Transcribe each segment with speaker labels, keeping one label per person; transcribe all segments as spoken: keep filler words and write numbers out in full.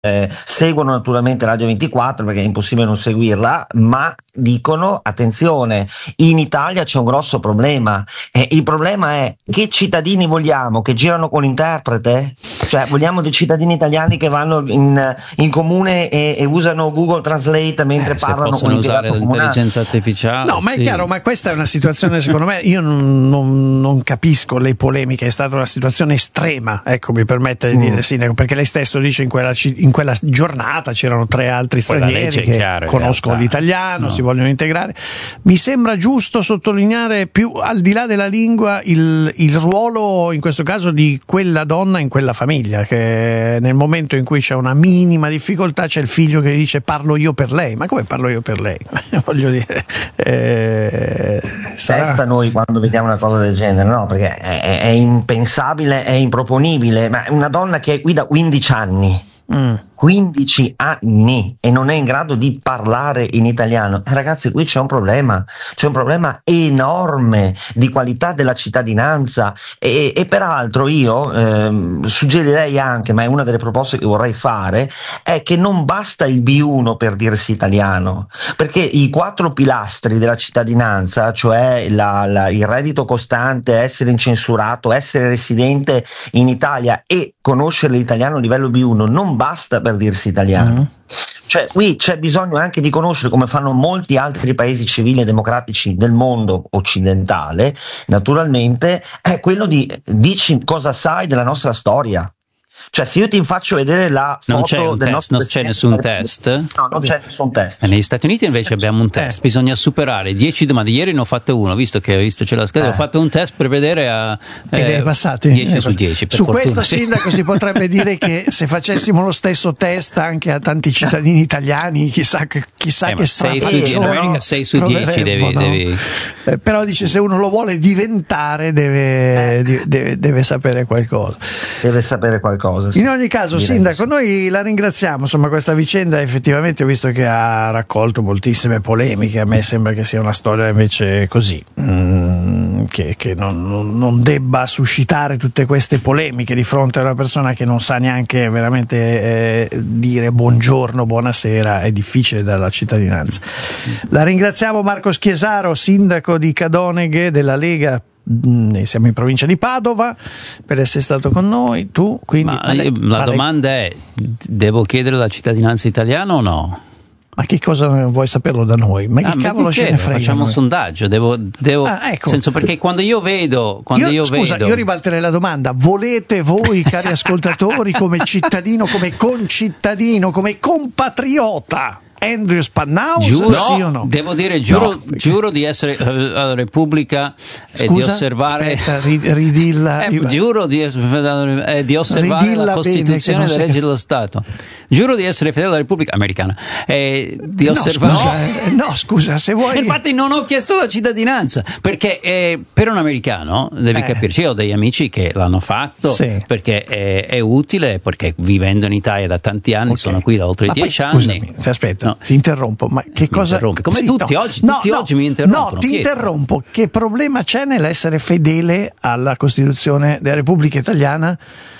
Speaker 1: Eh, seguono naturalmente Radio ventiquattro perché è impossibile non seguirla, ma dicono attenzione, in Italia c'è un grosso problema, eh, il problema è che cittadini vogliamo che girano con l'interprete? Cioè vogliamo dei cittadini italiani che vanno in, in comune e, e usano Google Translate mentre
Speaker 2: eh,
Speaker 1: parlano
Speaker 2: con
Speaker 1: l'impiegato comunale?
Speaker 2: L'intelligenza artificiale.
Speaker 3: No, ma è
Speaker 2: sì.
Speaker 3: chiaro, ma questa è una situazione, secondo me, io non, non, non capisco le polemiche, è stata una situazione estrema, ecco, mi permette di mm. dire, sindaco, perché lei stesso dice in quella, in quella giornata c'erano tre altri stranieri che chiaro, conoscono l'italiano, no. si vogliono integrare. Mi sembra giusto sottolineare più, al di là della lingua, il, il ruolo, in questo caso, di quella donna in quella famiglia, che nel momento in cui c'è una minima difficoltà c'è il figlio che dice parlo io per lei. Ma come parlo io per lei? Voglio dire, eh, sarà...
Speaker 1: Testa noi quando vediamo una cosa del genere, no? Perché è, è impensabile, è improponibile, ma una donna che guida quindici anni mm. quindici anni e non è in grado di parlare in italiano, eh, ragazzi, qui c'è un problema, c'è un problema enorme di qualità della cittadinanza e, e peraltro io ehm, suggerirei anche, ma è una delle proposte che vorrei fare, è che non basta il B uno per dirsi italiano, perché i quattro pilastri della cittadinanza, cioè la, la, il reddito costante, essere incensurato, essere residente in Italia e conoscere l'italiano a livello B uno, non basta per dirsi italiano. Mm. Cioè qui c'è bisogno anche di conoscere, come fanno molti altri paesi civili e democratici del mondo occidentale, naturalmente, è quello di dici cosa sai della nostra storia. Cioè se io ti faccio vedere la foto
Speaker 2: non c'è un
Speaker 1: del
Speaker 2: test,
Speaker 1: nostro
Speaker 2: non c'è nessun test?
Speaker 1: No, non c'è nessun test.
Speaker 2: E negli Stati Uniti invece abbiamo un test, eh. bisogna superare dieci domande. Ieri ne ho fatto uno, visto che ho visto c'è la scheda, eh. ho fatto un test per vedere a
Speaker 3: eh, è passati
Speaker 2: dieci su dieci.
Speaker 3: Su
Speaker 2: fortuna,
Speaker 3: questo
Speaker 2: sì.
Speaker 3: sindaco si potrebbe dire che se facessimo lo stesso test anche a tanti cittadini italiani, chissà che chissà
Speaker 2: eh,
Speaker 3: che
Speaker 2: strafalcione, in America sei su dieci devi,
Speaker 3: no?
Speaker 2: devi...
Speaker 3: Eh, però dice se uno lo vuole diventare deve, eh. deve, deve sapere qualcosa.
Speaker 1: Deve sapere qualcosa. Sì.
Speaker 3: In ogni caso, sindaco, noi la ringraziamo, insomma questa vicenda effettivamente ho visto che ha raccolto moltissime polemiche, a me sembra che sia una storia invece così mm, che, che non, non, non debba suscitare tutte queste polemiche di fronte a una persona che non sa neanche veramente eh, dire buongiorno, buonasera, è difficile dalla cittadinanza. La ringraziamo Marco Schiesaro, sindaco di Cadoneghe della Lega, siamo in provincia di Padova, per essere stato con noi. Tu quindi
Speaker 2: ma lei, la ma domanda lei... è: devo chiedere la cittadinanza italiana o no?
Speaker 3: Ma che cosa vuoi saperlo da noi? Ma che ah, cavolo ce ne frega?
Speaker 2: Facciamo un sondaggio, devo, devo
Speaker 3: ah, ecco.
Speaker 2: senso, perché quando io vedo quando io,
Speaker 3: io scusa,
Speaker 2: vedo...
Speaker 3: io ribalterei la domanda: volete voi, cari ascoltatori, come cittadino, come concittadino, come compatriota Andrew Spannaus,
Speaker 2: giuro,
Speaker 3: sì o no?
Speaker 2: Devo dire, giuro, no, giuro di essere uh, alla Repubblica e di osservare.
Speaker 3: Aspetta, ridilla.
Speaker 2: Eh, giuro di, eh, di osservare ridilla la Costituzione e le leggi dello Stato. Giuro di essere fedele alla Repubblica Americana e di
Speaker 3: no,
Speaker 2: osservare.
Speaker 3: Scusa, eh, no, scusa, se vuoi.
Speaker 2: Infatti, non ho chiesto la cittadinanza perché eh, per un americano devi eh. capirci. Io ho degli amici che l'hanno fatto sì. perché è, è utile, perché vivendo in Italia da tanti anni, okay. sono qui da oltre Ma dieci
Speaker 3: poi,
Speaker 2: anni.
Speaker 3: Scusami, se aspetta. No. Ti interrompo, ma che
Speaker 2: mi
Speaker 3: cosa
Speaker 2: interrompi. Come
Speaker 3: sì,
Speaker 2: tutti
Speaker 3: no.
Speaker 2: oggi,
Speaker 3: no,
Speaker 2: tutti
Speaker 3: no,
Speaker 2: oggi mi interrompono.
Speaker 3: No, ti
Speaker 2: chiedo.
Speaker 3: interrompo. Che problema c'è nell'essere fedele alla Costituzione della Repubblica Italiana,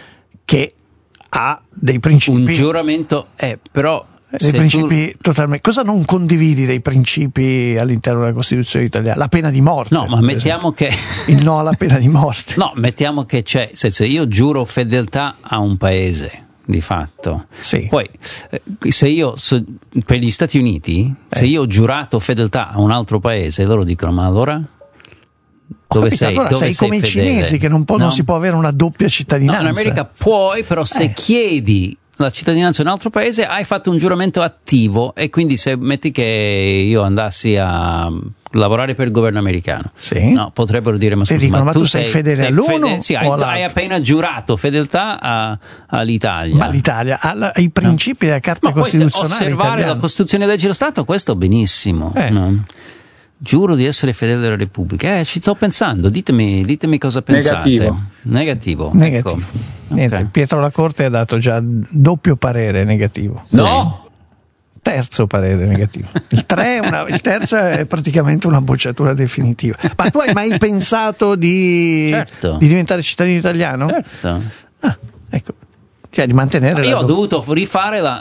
Speaker 3: che ha dei principi?
Speaker 2: Un giuramento è, però
Speaker 3: dei principi tu... totalmente. Cosa non condividi dei principi all'interno della Costituzione italiana? La pena di morte.
Speaker 2: No, ma mettiamo che
Speaker 3: il no alla pena di morte.
Speaker 2: No, mettiamo che c'è, senso, io giuro fedeltà a un paese. Di fatto,
Speaker 3: sì.
Speaker 2: Poi se io so, per gli Stati Uniti, eh. se io ho giurato fedeltà a un altro paese, loro dicono: ma allora dove
Speaker 3: capito,
Speaker 2: sei?
Speaker 3: Allora
Speaker 2: dove
Speaker 3: sei
Speaker 2: sei
Speaker 3: come
Speaker 2: fedele?
Speaker 3: I cinesi che non, può,
Speaker 2: no?
Speaker 3: non si può avere una doppia cittadinanza.
Speaker 2: No, in America puoi, però se eh. chiedi la cittadinanza in un altro paese hai fatto un giuramento attivo, e quindi se metti che io andassi a lavorare per il governo americano, sì. no, potrebbero dire: ma, scusa,
Speaker 3: dicono,
Speaker 2: ma
Speaker 3: tu
Speaker 2: tu
Speaker 3: sei, sei fedele
Speaker 2: sei
Speaker 3: all'uno
Speaker 2: fede- sì, hai, hai appena giurato fedeltà a, all'Italia.
Speaker 3: Ma l'Italia ha i principi no. della Carta
Speaker 2: ma
Speaker 3: Costituzionale
Speaker 2: osservare
Speaker 3: italiana.
Speaker 2: la Costituzione e leggi dello Stato, questo benissimo.
Speaker 3: Eh.
Speaker 2: No? Giuro di essere fedele alla Repubblica. Eh, ci sto pensando, ditemi, ditemi cosa pensate.
Speaker 4: Negativo.
Speaker 2: Negativo.
Speaker 3: Negativo.
Speaker 2: Ecco.
Speaker 3: Niente,
Speaker 2: Okay.
Speaker 3: Pietro Lacorte ha dato già doppio parere negativo.
Speaker 4: No!
Speaker 3: Terzo parere negativo. Il, tre è una, il terzo è praticamente una bocciatura definitiva. Ma tu hai mai pensato di,
Speaker 2: certo.
Speaker 3: di diventare cittadino italiano?
Speaker 2: Certo.
Speaker 3: Ah, ecco. cioè di mantenere.
Speaker 2: Io
Speaker 3: la
Speaker 2: ho
Speaker 3: do-
Speaker 2: dovuto rifare la,